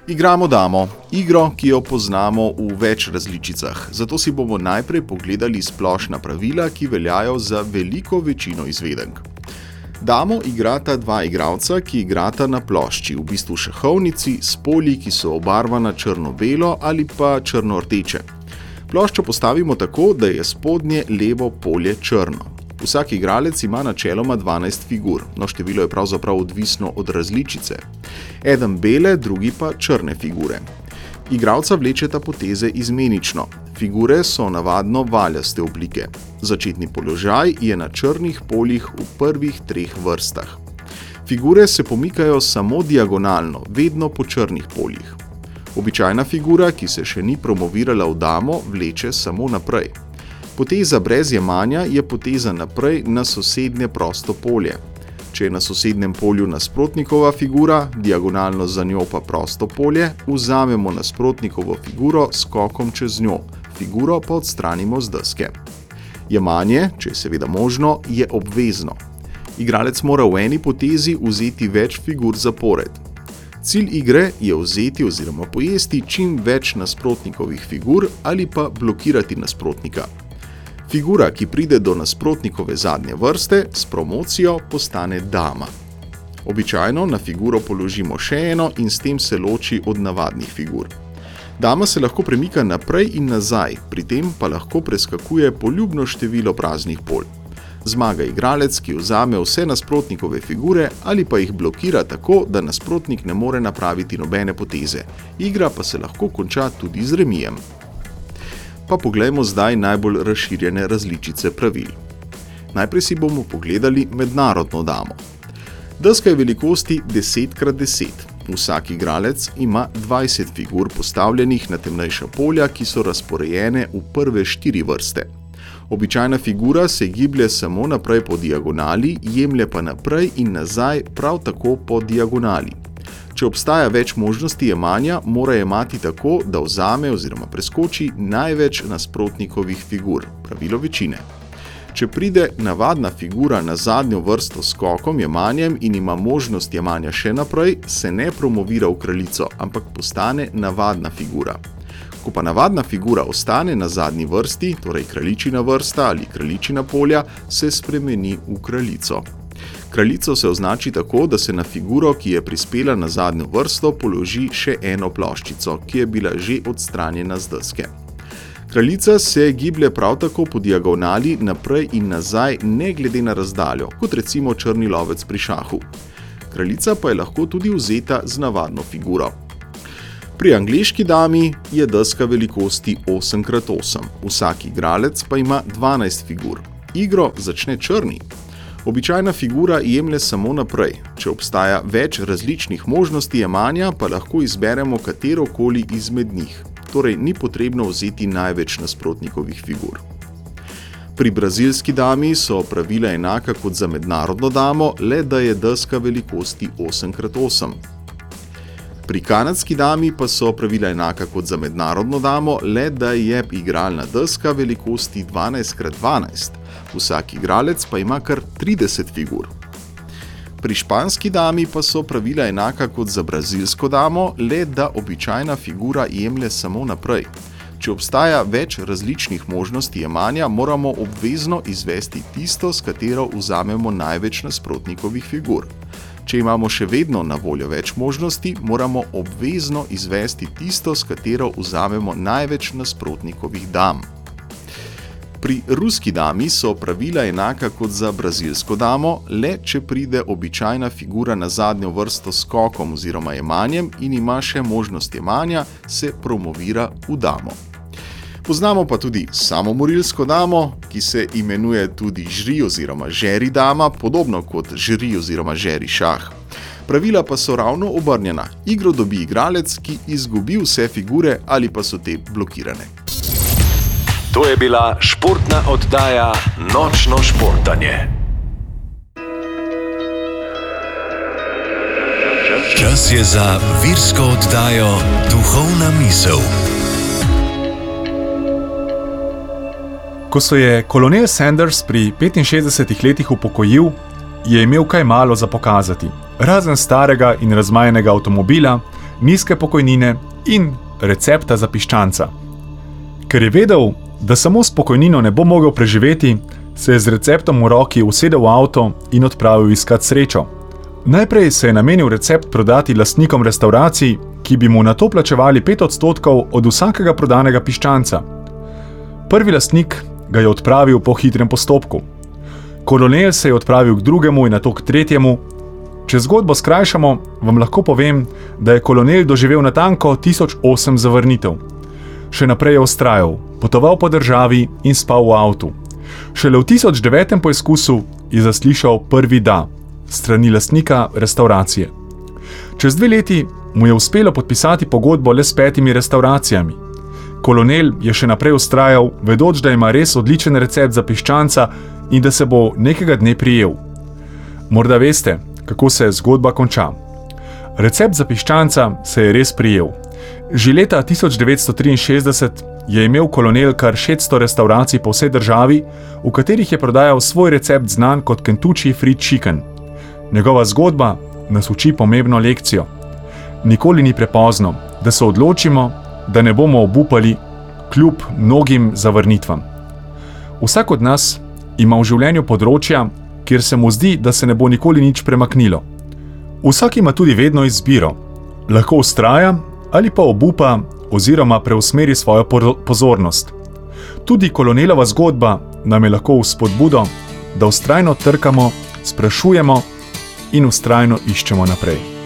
Igramo damo, igro, ki jo poznamo v več različicah, zato si bomo najprej pogledali splošna pravila, ki veljajo za veliko večino izvedenk. Damo igrata dva igralca, ki igrata na plošči, v bistvu šahovnici, s polji, ki so obarvana črno-belo ali pa črno-rdeče. Ploščo postavimo tako, da je spodnje levo polje črno. Vsak igralec ima načeloma 12 figur, no število je pravzaprav odvisno od različice. Eden bele, drugi pa črne figure. Igralca vlečeta poteze izmenično. Figure so navadno valjaste oblike. Začetni položaj je na črnih poljih v prvih 3 vrstah. Figure se pomikajo samo diagonalno, vedno po črnih poljih. Običajna figura, ki se še ni promovirala v damo, vleče samo naprej. Poteza brez jemanja je poteza naprej na sosednje prosto polje. Če je na sosednjem polju nasprotnikova figura, diagonalno za njo pa prosto polje, vzamemo nasprotnikovo figuro s skokom čez njo, figuro pa odstranimo z deske. Jemanje, če je seveda možno, je obvezno. Igralec mora v eni potezi vzeti več figur zapored. Cilj igre je vzeti oziroma pojesti čim več nasprotnikovih figur ali pa blokirati nasprotnika. Figura, ki pride do nasprotnikove zadnje vrste, s promocijo postane dama. Običajno na figuro položimo še eno in s tem se loči od navadnih figur. Dama se lahko premika naprej in nazaj, pri tem pa lahko preskakuje poljubno število praznih polj. Zmaga igralec, ki vzame vse nasprotnikove figure ali pa jih blokira tako, da nasprotnik ne more napraviti nobene poteze. Igra pa se lahko konča tudi z remijem. Pa poglejmo zdaj najbolj razširjene različice pravil. Najprej si bomo pogledali mednarodno damo. Deska je velikosti 10x10. Vsak igralec ima 20 figur postavljenih na temnejša polja, ki so razporejene v prve 4 vrste. Običajna figura se giblje samo naprej po diagonali, jemlje pa naprej in nazaj prav tako po diagonali. Če obstaja več možnosti jemanja, mora jemati tako, da vzame oziroma preskoči največ nasprotnikovih figur, pravilo večine. Če pride navadna figura na zadnjo vrsto s skokom jemanjem in ima možnost jemanja še naprej, se ne promovira v kraljico, ampak postane navadna figura. Ko pa navadna figura ostane na zadnji vrsti, torej kraljičina vrsta ali kraljičina polja, se spremeni v kraljico. Kraljico se označi tako, da se na figuro, ki je prispela na zadnjo vrsto, položi še eno ploščico, ki je bila že odstranjena z deske. Kraljica se giblje prav tako po diagonali naprej in nazaj, ne glede na razdaljo, kot recimo črni lovec pri šahu. Kraljica pa je lahko tudi vzeta z navadno figuro. Pri angleški dami je deska velikosti 8x8. Vsak igralec pa ima 12 figur. Igro začne črni. Običajna figura jemlje samo naprej. Če obstaja več različnih možnosti jemanja, pa lahko izberemo katerokoli izmed njih. Torej, ni potrebno vzeti največ nasprotnikovih figur. Pri brazilski dami so pravila enaka kot za mednarodno damo, le da je deska velikosti 8x8. Pri kanadski dami pa so pravila enaka kot za mednarodno damo, le da je igralna deska velikosti 12x12. Vsak igralec pa ima kar 30 figur. Pri španski dami pa so pravila enaka kot za brazilsko damo, le da običajna figura jemlje samo naprej. Če obstaja več različnih možnosti jemanja, moramo obvezno izvesti tisto, s katero vzamemo največ nasprotnikovih figur. Če imamo še vedno na voljo več možnosti, moramo obvezno izvesti tisto, s katero vzamemo največ nasprotnikovih dam. Pri ruski dami so pravila enaka kot za brazilsko damo, le če pride običajna figura na zadnjo vrsto s skokom oziroma jemanjem in ima še možnost jemanja, se promovira v damo. Poznamo pa tudi samomorilsko damo, ki se imenuje tudi žri oziroma žeri dama, podobno kot žri oziroma žeri šah. Pravila pa so ravno obrnjena. Igro dobi igralec, ki izgubi vse figure ali pa so te blokirane. To je bila športna oddaja Nočno športanje. Čas je za virsko oddajo Duhovna misel. Ko se je kolonel Sanders pri 65 letih upokojil, je imel kaj malo za pokazati. Razen starega in razmajenega avtomobila, nizke pokojnine in recepta za piščanca. Ker je vedel, da samo s pokojnino ne bo mogel preživeti, se je z receptom v roki usedel v avto in odpravil iskat srečo. Najprej se je namenil recept prodati lastnikom restavracij, ki bi mu nato plačevali 5% od vsakega prodanega piščanca. Prvi lastnik ga je odpravil po hitrem postopku. Kolonel se je odpravil k drugemu in nato k tretjemu. Če zgodbo skrajšamo, vam lahko povem, da je kolonel doživel natanko 1008 zavrnitev. Še naprej je vztrajal, potoval po državi in spal v avtu. Šele v 1009. poizkusu je zaslišal prvi da, strani lastnika restauracije. Čez 2 leti mu je uspelo podpisati pogodbo le s 5 restauracijami. Kolonel je še naprej vztrajal, vedoč, da ima res odličen recept za piščanca in da se bo nekega dne prijel. Morda veste, kako se zgodba konča. Recept za piščanca se je res prijel. Že leta 1963 je imel kolonel kar 600 restauracij po vsej državi, v katerih je prodajal svoj recept znan kot Kentucky Fried Chicken. Njegova zgodba nas uči pomembno lekcijo. Nikoli ni prepozno, da se odločimo, da ne bomo obupali kljub mnogim zavrnitvam. Vsak od nas ima v življenju področja, kjer se mu zdi, da se ne bo nikoli nič premaknilo. Vsak ima tudi vedno izbiro. Lahko vztraja ali pa obupa oziroma preusmeri svojo pozornost. Tudi kolonelova zgodba nam je lahko vzpodbudo, da vztrajno trkamo, sprašujemo in vztrajno iščemo naprej.